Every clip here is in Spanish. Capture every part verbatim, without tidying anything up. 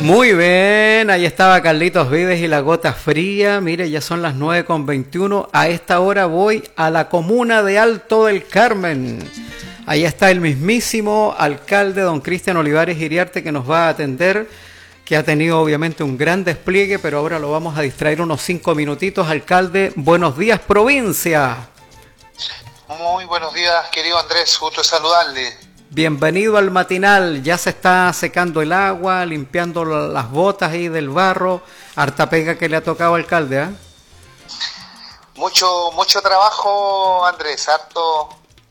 Muy bien, ahí estaba Carlitos Vives y la gota fría. Mire, ya son las nueve con veintiuno. A esta hora voy a la comuna de Alto del Carmen. Ahí está el mismísimo alcalde, don Cristian Olivares Iriarte, que nos va a atender, que ha tenido obviamente un gran despliegue, pero ahora lo vamos a distraer unos cinco minutitos. Alcalde, buenos días, provincia. Muy buenos días, querido Andrés, gusto saludarle. Bienvenido al matinal. Ya se está secando el agua, limpiando las botas ahí del barro. Harta pega que le ha tocado, alcalde, ¿eh? Mucho, mucho trabajo, Andrés, harto,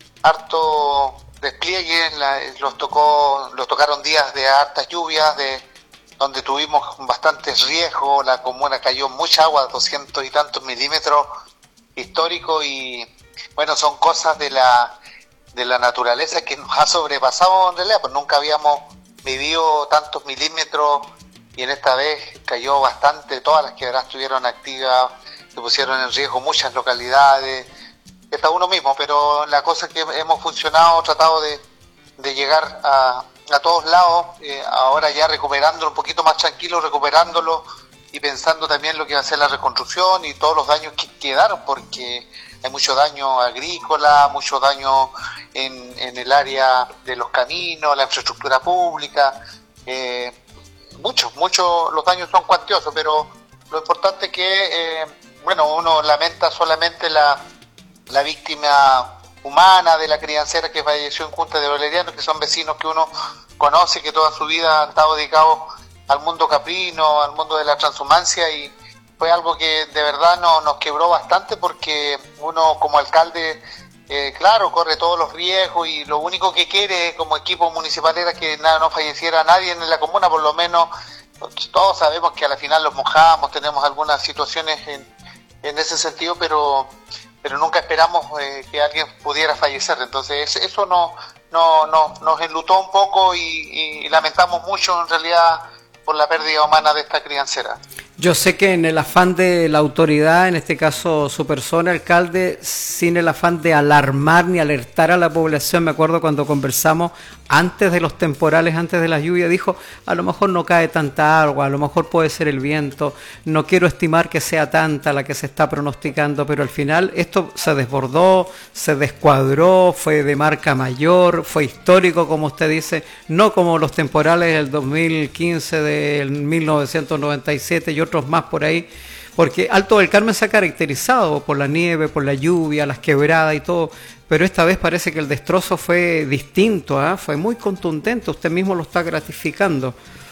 harto despliegue. La, los tocó, los tocaron días de hartas lluvias, de donde tuvimos bastantes riesgos. La comuna cayó mucha agua, doscientos y tantos milímetros históricos, y bueno, son cosas de la de la naturaleza que nos ha sobrepasado en realidad, pues nunca habíamos vivido tantos milímetros, y en esta vez cayó bastante. Todas las quebradas estuvieron activas, se pusieron en riesgo muchas localidades, está uno mismo, pero la cosa es que hemos funcionado, tratado de, de llegar a, a todos lados, eh, ahora ya recuperándolo un poquito más tranquilo, recuperándolo y pensando también lo que va a ser la reconstrucción y todos los daños que quedaron, porque hay mucho daño agrícola, mucho daño en, en el área de los caminos, la infraestructura pública, eh, muchos, muchos, los daños son cuantiosos, pero lo importante es que, eh, bueno, uno lamenta solamente la, la víctima humana de la criancera que falleció en Junta de Valeriano, que son vecinos que uno conoce, que toda su vida han estado dedicados al mundo caprino, al mundo de la transhumancia, y fue algo que de verdad no, nos quebró bastante, porque uno como alcalde, eh, claro, corre todos los riesgos, y lo único que quiere como equipo municipal era que nada, no falleciera nadie en la comuna. Por lo menos todos sabemos que a la final los mojamos, tenemos algunas situaciones en, en ese sentido, pero pero nunca esperamos eh, que alguien pudiera fallecer. Entonces eso no, no, no, nos enlutó un poco, y, y lamentamos mucho en realidad por la pérdida humana de esta criancera. Yo sé que en el afán de la autoridad, en este caso su persona, alcalde, sin el afán de alarmar ni alertar a la población, me acuerdo cuando conversamos antes de los temporales, antes de las lluvias, dijo, a lo mejor no cae tanta agua, a lo mejor puede ser el viento, no quiero estimar que sea tanta la que se está pronosticando, pero al final esto se desbordó, se descuadró, fue de marca mayor, fue histórico, como usted dice, no como los temporales del dos mil quince, del mil novecientos noventa y siete y otros más por ahí, porque Alto del Carmen se ha caracterizado por la nieve, por la lluvia, las quebradas y todo, pero esta vez parece que el destrozo fue distinto, ¿eh? Fue muy contundente, usted mismo lo está gratificando.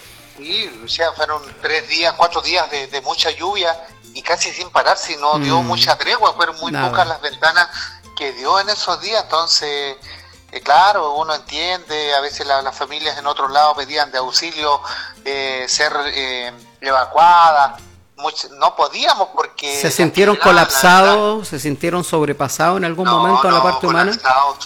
Sí, o sea, fueron tres días, cuatro días de, de mucha lluvia, y casi sin parar, si no dio mm. mucha tregua, fueron muy Nada. pocas las ventanas que dio en esos días. Entonces, eh, claro, uno entiende, a veces la, las familias en otros lados pedían de auxilio eh, ser eh, evacuadas. Much, no podíamos porque... ¿Se sintieron colapsados, la, se sintieron sobrepasados en algún no, momento en no, la parte humana?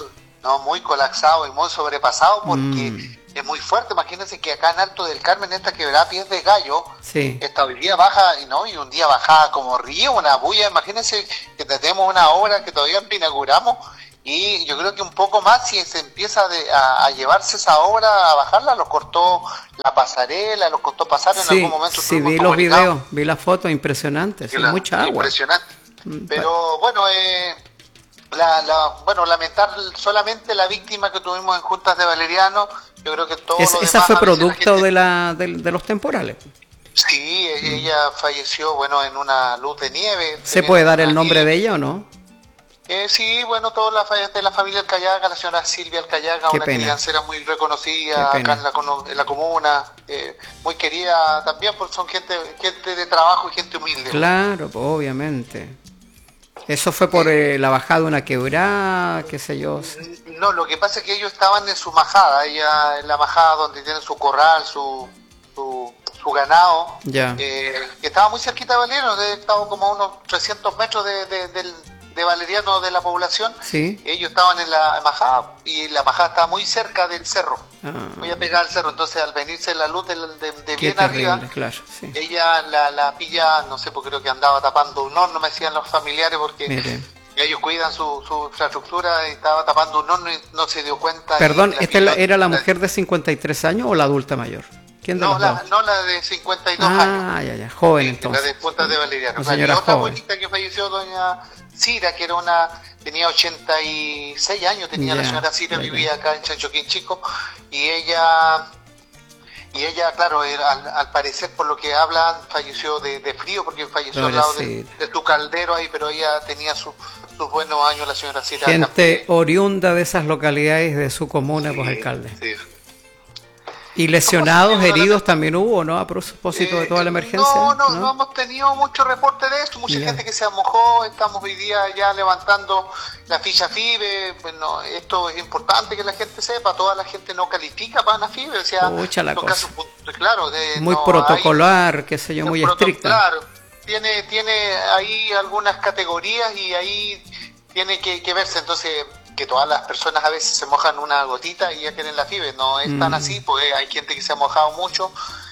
No, muy colapsados y muy sobrepasados, porque mm. es muy fuerte. Imagínense que acá en Alto del Carmen, esta quebrada Pies de Gallo, sí. esta hoy día baja, y no, y un día bajaba como río, una bulla. Imagínense que tenemos una obra que todavía inauguramos, y yo creo que un poco más, si se empieza de, a, a llevarse esa obra, a bajarla, los cortó la pasarela, los costó pasar en sí, algún momento. Sí, vi los videos, vi las fotos, impresionantes, sí, mucha agua. Impresionante. Pero bueno, eh, la, la, bueno, lamentar solamente la víctima que tuvimos en Juntas de Valeriano. Yo creo que todo es, lo ¿Esa demás, fue producto gente, de, la, de, de los temporales? Sí, mm. ella falleció, bueno, en una luz de nieve. ¿Se puede dar el nombre nieve. de ella o no? Eh, sí, bueno, toda la, de la familia Alcayaga, la señora Silvia Alcayaga, una criancera muy reconocida acá en la, en la comuna, eh, muy querida también, porque son gente gente de trabajo y gente humilde. Claro, obviamente. ¿Eso fue por eh, la bajada de una quebrada, qué sé yo? No, lo que pasa es que ellos estaban en su majada, ella en la majada donde tienen su corral, su su, su ganado, ya. Eh, que estaba muy cerquita de Valeriano, estaba como a unos trescientos metros de, de, del... de Valeriano, de la población. Sí. Ellos estaban en la majada, y la majada estaba muy cerca del cerro, ah. muy apegada al cerro. Entonces, al venirse la luz de, de, de bien terrible, arriba, claro, sí. ella la, la pilla, no sé, porque creo que andaba tapando un horno, me decían los familiares, porque Mire. ellos cuidan su, su infraestructura, y estaba tapando un horno y no se dio cuenta. Perdón, ¿esta la, era la mujer de cincuenta y tres años o la adulta mayor? ¿Quién de No, los la, dos? no la de cincuenta y dos Ah, años. ya, ya, joven Sí, entonces. la de Punta de Valeriano. La Claro, y señora otra joven. abuelita que falleció, doña Cira, que era una, tenía ochenta y seis años, tenía Ya, la señora Cira, ya, ya. vivía acá en Chanchoquín Chico, y ella, y ella, claro, era- al, al parecer, por lo que hablan, falleció de, de frío, porque falleció al lado de, Pobrecita. de tu caldero ahí, pero ella tenía su- sus buenos años, la señora Cira. Gente también. oriunda de esas localidades de su comuna, pues, Sí, alcalde. sí. Y lesionados, ¿Cómo se llama? heridos también hubo, ¿no? A propósito de toda la Eh, emergencia. No, no, ¿no? no hemos tenido mucho reporte de esto, mucha Ya. gente que se mojó, estamos hoy día ya levantando la ficha FIBE, bueno, esto es importante que la gente sepa, toda la gente no califica para una FIBE, o sea, Pucha la los cosa. casos, claro, de, Muy no protocolar, qué sé yo, hay- muy proto- estricta. Claro, tiene, tiene ahí algunas categorías y ahí tiene que, que verse, entonces que todas las personas a veces se mojan una gotita y ya quieren la FIBE, no es tan Mm. así, pues hay gente que se ha mojado mucho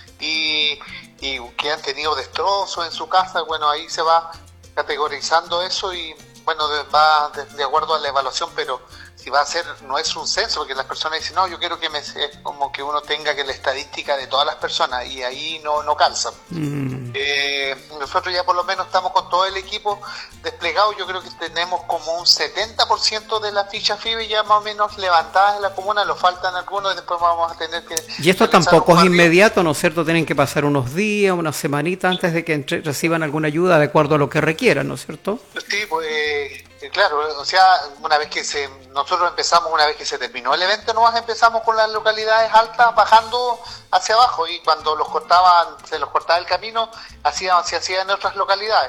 y, y que han tenido destrozos en su casa, bueno, ahí se va categorizando eso y bueno, de- va de, de acuerdo a la evaluación, pero si va a ser, no es un censo, porque las personas dicen, no, yo quiero que me, es como que uno tenga que la estadística de todas las personas y ahí no, no calza. Mm. Eh, nosotros ya por lo menos estamos con todo el equipo desplegado, yo creo que tenemos como un setenta por ciento de las fichas FIBE ya más o menos levantadas en la comuna, nos faltan algunos y después vamos a tener que... Y esto realizar tampoco un es barrio. inmediato, ¿no es cierto? Tienen que pasar unos días, una semanita antes de que entre- reciban alguna ayuda de acuerdo a lo que requieran, ¿no es cierto? Sí, pues eh, claro, o sea, una vez que se, nosotros empezamos, una vez que se terminó el evento, nomás empezamos con las localidades altas bajando hacia abajo y cuando los cortaban, se los cortaba el camino, hacía, se hacía en otras localidades,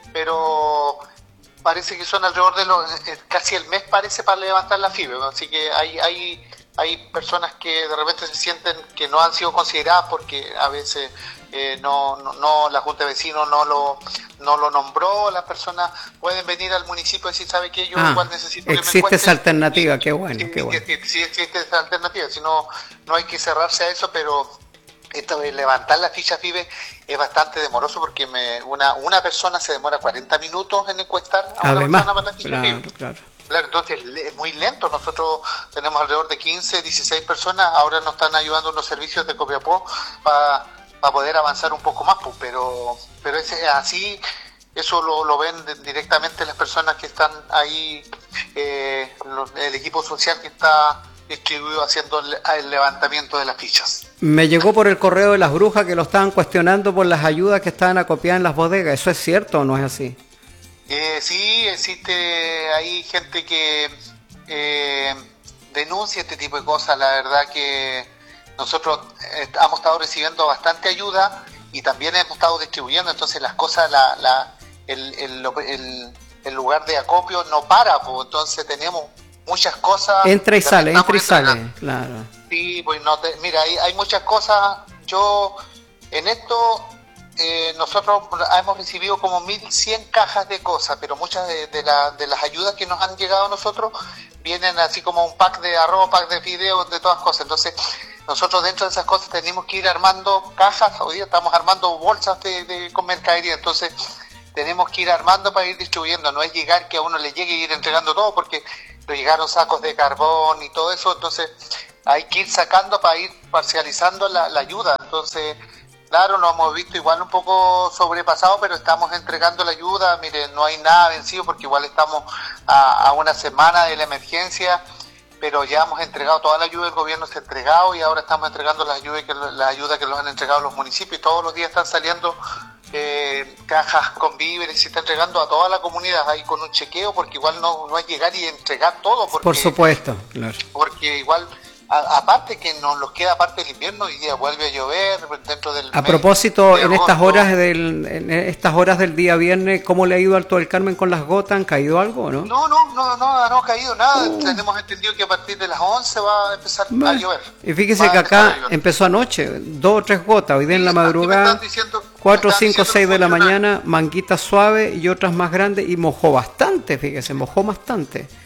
pero parece que son alrededor de los, eh, casi el mes parece para levantar la FIBE, ¿no? Así que hay, hay, hay personas que de repente se sienten que no han sido consideradas porque a veces eh, no, no, no, la Junta de Vecinos no lo, no lo nombró, las personas pueden venir al municipio y decir, ¿sabe qué? Yo Ah, igual necesito que me existe encuentre. esa alternativa, qué bueno, Sí, qué bueno. que- que sí existe esa alternativa, si no, no hay que cerrarse a eso, pero esto de levantar la ficha FIBE es bastante demoroso porque me, una, una persona se demora cuarenta minutos en encuestar a una Además, persona para la ficha claro, FIBE. claro. Claro, entonces le- es muy lento. Nosotros tenemos alrededor de quince, dieciséis personas. Ahora nos están ayudando unos servicios de Copiapó para poder avanzar un poco más, pues, pero pero es así. Eso lo, lo ven de- directamente las personas que están ahí, eh, lo- el equipo social que está distribuido haciendo el, el levantamiento de las fichas. Me llegó por el correo de las brujas que lo estaban cuestionando por las ayudas que estaban acopiadas en las bodegas. ¿Eso es cierto o no es así? Eh, sí, existe ahí gente que eh, denuncia este tipo de cosas. La verdad que nosotros eh, hemos estado recibiendo bastante ayuda y también hemos estado distribuyendo, entonces las cosas, la, la, el, el, el, el lugar de acopio no para, pues, entonces tenemos muchas cosas. Entra y sale, estamos entra y sale, entregando. claro. Sí, pues no te, mira, hay, hay muchas cosas. Yo en esto eh, nosotros hemos recibido como mil cien cajas de cosas, pero muchas de, de, la, de las ayudas que nos han llegado a nosotros vienen así como un pack de arroz, pack de fideos, de todas cosas. Entonces nosotros dentro de esas cosas tenemos que ir armando cajas. Hoy día estamos armando bolsas de, de con mercadería, entonces tenemos que ir armando para ir distribuyendo. No es llegar que a uno le llegue y ir entregando todo, porque nos llegaron sacos de carbón y todo eso, entonces hay que ir sacando para ir parcializando la, la ayuda. Entonces, claro, nos hemos visto igual un poco sobrepasados, pero estamos entregando la ayuda. Miren, no hay nada vencido porque igual estamos a, a una semana de la emergencia, pero ya hemos entregado toda la ayuda del gobierno, se ha entregado y ahora estamos entregando las ayudas que, la ayuda que nos han entregado los municipios y todos los días están saliendo eh, cajas con víveres, se está entregando a toda la comunidad ahí con un chequeo, porque igual no, no es llegar y entregar todo, porque, Por supuesto, claro. porque igual a, aparte que nos los queda aparte del invierno y ya vuelve a llover dentro del A mes propósito, de en estas agosto. horas del en estas horas del día viernes, ¿cómo le ha ido al Alto del Carmen con las gotas? ¿Han caído algo o no? No, no, no, no, no ha caído nada. Tenemos entendido que a partir de las once va a empezar a Bueno, llover. y fíjese Va que a empezar a acá llover. empezó anoche, dos o tres gotas, hoy día en la Sí, aquí me madrugada, están diciendo- cuatro, me están cinco, diciendo seis de la que funciona. mañana, manguitas suaves y otras más grandes, y mojó bastante, fíjese, mojó bastante.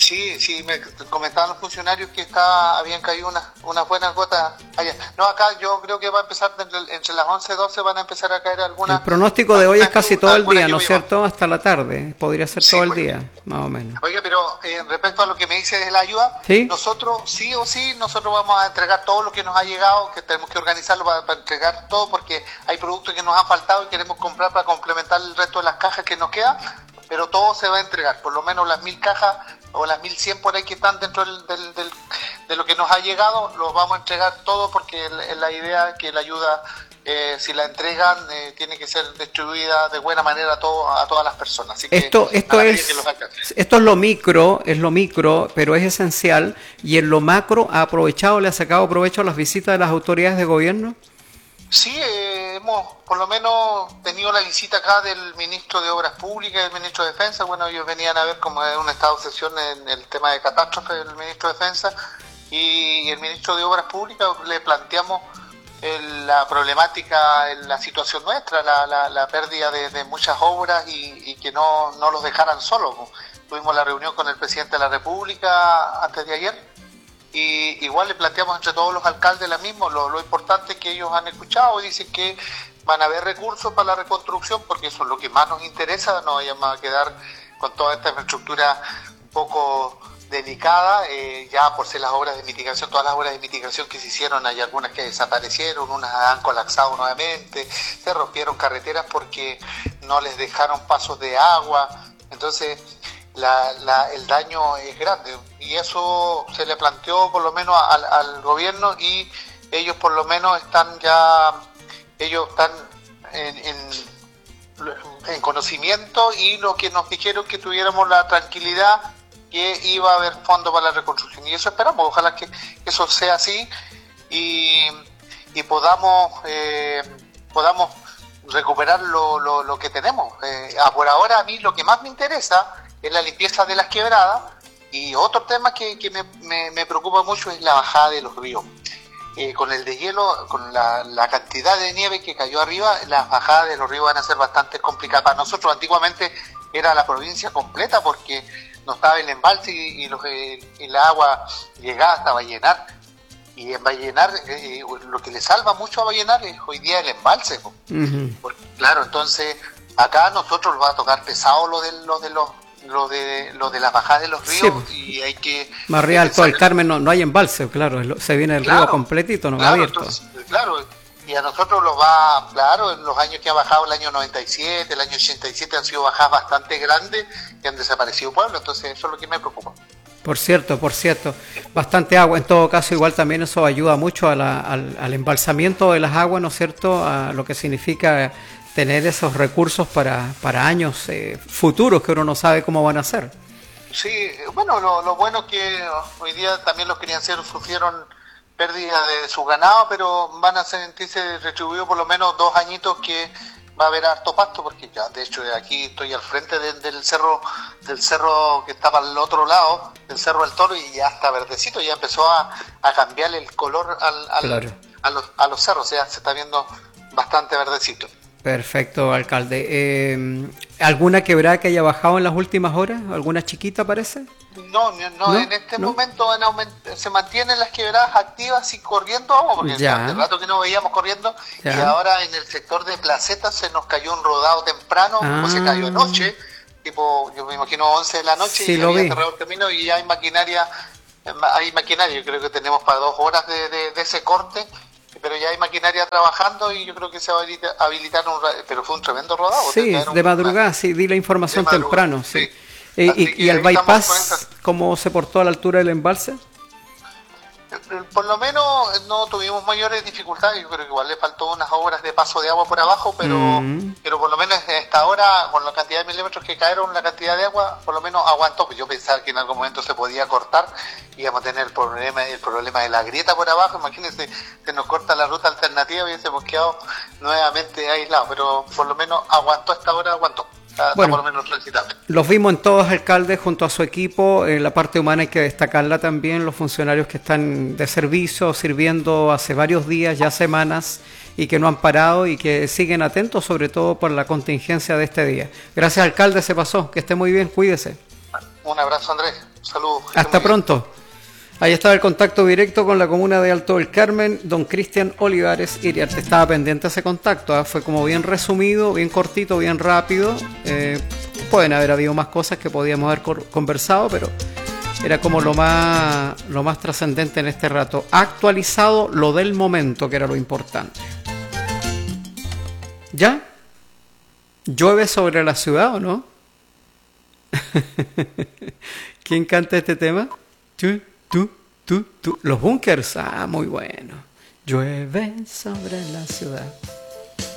Sí, sí, me comentaban los funcionarios que está, habían caído unas unas buenas gotas allá. No, acá yo creo que va a empezar entre, entre las once y doce van a empezar a caer algunas. El pronóstico de hoy es casi todo el día, ¿no es lluvia. cierto? Hasta la tarde, podría ser Sí, todo el pues. día, más o menos. Oiga, pero eh, respecto a lo que me dice de la ayuda, ¿Sí? nosotros sí o sí, nosotros vamos a entregar todo lo que nos ha llegado, que tenemos que organizarlo para, para entregar todo, porque hay productos que nos han faltado y queremos comprar para complementar el resto de las cajas que nos quedan, pero todo se va a entregar, por lo menos las mil cajas o las mil cien por ahí que están dentro del, del, del, de lo que nos ha llegado, los vamos a entregar todo porque es la idea que la ayuda, eh, si la entregan, eh, tiene que ser distribuida de buena manera a, todo, a todas las personas. Así que Esto, esto, es, esto es lo micro, es lo micro, pero es esencial. Y en lo macro, ¿ha aprovechado, le ha sacado provecho a las visitas de las autoridades de gobierno? Sí, eh, hemos por lo menos tenido la visita acá del ministro de Obras Públicas y del ministro de Defensa. Bueno, ellos venían a ver como es un estado de sesión en el tema de catástrofe del ministro de Defensa y el ministro de Obras Públicas le planteamos el, la problemática, la situación nuestra, la, la, la pérdida de, de muchas obras y, y que no, no los dejaran solos. Tuvimos la reunión con el presidente de la República antes de ayer. Y igual le planteamos entre todos los alcaldes la misma, lo, lo importante es que ellos han escuchado y dicen que van a haber recursos para la reconstrucción porque eso es lo que más nos interesa, no vayamos a quedar con toda esta infraestructura un poco delicada, eh, ya por ser las obras de mitigación, todas las obras de mitigación que se hicieron, hay algunas que desaparecieron, unas han colapsado nuevamente, se rompieron carreteras porque no les dejaron pasos de agua, entonces La, la, el daño es grande y eso se le planteó por lo menos al, al gobierno y ellos por lo menos están ya ellos están en, en, en conocimiento y lo que nos dijeron que tuviéramos la tranquilidad que iba a haber fondo para la reconstrucción y eso esperamos, ojalá que eso sea así y, y podamos eh, podamos recuperar lo, lo, lo que tenemos. Eh, por ahora a mí lo que más me interesa es la limpieza de las quebradas y otro tema que, que me, me, me preocupa mucho es la bajada de los ríos. Eh, con el deshielo, con la, la cantidad de nieve que cayó arriba, las bajadas de los ríos van a ser bastante complicadas. Para nosotros antiguamente era la provincia completa porque no estaba el embalse y, y, los, eh, y la agua llegaba hasta Vallenar. Y en Vallenar, eh, lo que le salva mucho a Vallenar es hoy día el embalse. Uh-huh. Porque, claro, entonces acá a nosotros nos va a tocar pesado lo de, lo de los lo de lo de las bajadas de los ríos, sí, pues, y hay que más real todo el Carmen no, no hay embalse, claro, se viene el claro, río completito, no claro, va abierto. Entonces, claro, y a nosotros los va, claro, en los años que ha bajado el año noventa y siete, el año ochenta y siete han sido bajadas bastante grandes y han desaparecido pueblos, entonces eso es lo que me preocupa. Por cierto, por cierto, bastante agua, en todo caso igual también eso ayuda mucho a la, al, al embalsamiento de las aguas, ¿no es cierto?, a lo que significa tener esos recursos para, para años eh, futuros que uno no sabe cómo van a ser. Sí, bueno, lo, lo bueno es que hoy día también los crianceros sufrieron pérdida de su ganado, pero van a sentirse retribuidos por lo menos dos añitos que va a haber harto pasto, porque ya de hecho aquí estoy al frente de, del cerro del cerro que estaba al otro lado, del Cerro del Toro, y ya está verdecito, ya empezó a, a cambiar el color al, al, claro. a, los, a los cerros, o sea, se está viendo bastante verdecito. Perfecto, alcalde. Eh, ¿Alguna quebrada que haya bajado en las últimas horas? ¿Alguna chiquita parece? No, no, no, en este ¿no? momento van aument- se mantienen las quebradas activas y corriendo agua, porque ya. hace rato que no veíamos corriendo, ya. Y ahora en el sector de Placeta se nos cayó un rodado temprano, ah. como se cayó anoche, tipo, yo me imagino once de la noche, sí, y había cerrado el camino y ya hay maquinaria, hay maquinaria, yo creo que tenemos para dos horas de, de, de ese corte, pero ya hay maquinaria trabajando y yo creo que se va a habilitar un, pero fue un tremendo rodado. Sí, de madrugada, una, sí, di la información temprano, sí. sí. Eh, y, ¿Y el bypass cómo se portó a la altura del embalse? Por lo menos no tuvimos mayores dificultades, yo creo que igual le faltó unas obras de paso de agua por abajo, pero mm. pero por lo menos hasta ahora, con la cantidad de milímetros que cayeron, la cantidad de agua, por lo menos aguantó. Pues yo pensaba que en algún momento se podía cortar, íbamos a tener el problema, el problema de la grieta por abajo, imagínense, se nos corta la ruta alternativa y hubiésemos quedado nuevamente aislados, pero por lo menos aguantó hasta ahora, aguantó. Está, bueno, está por lo menos transitable. Los vimos en todos alcaldes junto a su equipo. En la parte humana hay que destacarla también, los funcionarios que están de servicio, sirviendo hace varios días, ya semanas, y que no han parado y que siguen atentos, sobre todo por la contingencia de este día. Gracias, alcalde, se pasó. Que esté muy bien, cuídese. Un abrazo, Andrés. Saludos. Hasta pronto. Ahí estaba el contacto directo con la comuna de Alto del Carmen, don Cristian Olivares Iriarte. Estaba pendiente ese contacto, ¿eh? Fue como bien resumido, bien cortito, bien rápido. Eh, pueden haber habido más cosas que podíamos haber conversado, pero era como lo más, lo más trascendente en este rato. Actualizado lo del momento, que era lo importante. ¿Ya? ¿Llueve sobre la ciudad o no? ¿Quién canta este tema? ¿Tú? Tú, tú, tú. Los Bunkers, ah, muy bueno. Llueve sobre la ciudad.